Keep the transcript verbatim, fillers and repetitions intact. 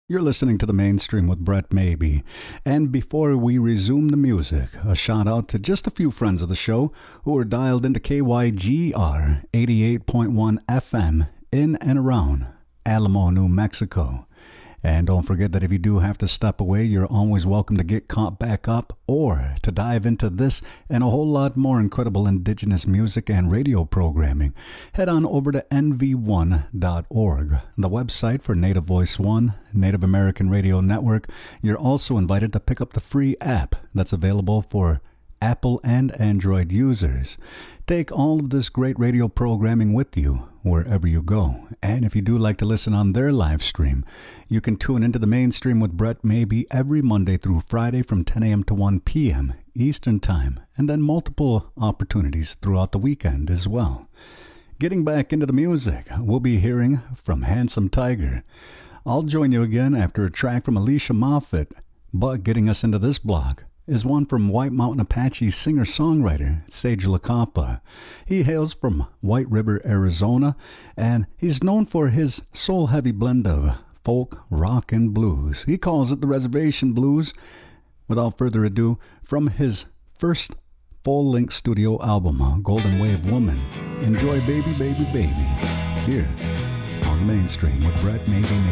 You're listening to The Mainstream with Brett Maybe. And before we resume the music, a shout out to just a few friends of the show who are dialed into K Y G R eighty-eight point one F M in and around Alamo, New Mexico. And don't forget that if you do have to step away, you're always welcome to get caught back up or to dive into this and a whole lot more incredible indigenous music and radio programming. Head on over to N V one dot org, the website for Native Voice One, Native American Radio Network. You're also invited to pick up the free app that's available for Apple and Android users. Take all of this great radio programming with you wherever you go. And if you do like to listen on their live stream, you can tune into The Mainstream with Brett Maybe every Monday through Friday from ten a.m. to one p.m. Eastern Time, and then multiple opportunities throughout the weekend as well. Getting back into the music, we'll be hearing from Handsome Tiger. I'll join you again after a track from Alicia Moffett, but getting us into this block is one from White Mountain Apache singer-songwriter Sage LaCampa. He hails from White River, Arizona, and he's known for his soul-heavy blend of folk, rock, and blues. He calls it the Reservation Blues. Without further ado, from his first full-length studio album, Golden Wave Woman, enjoy Baby, Baby, Baby, here on Mainstream with Brett Maybe.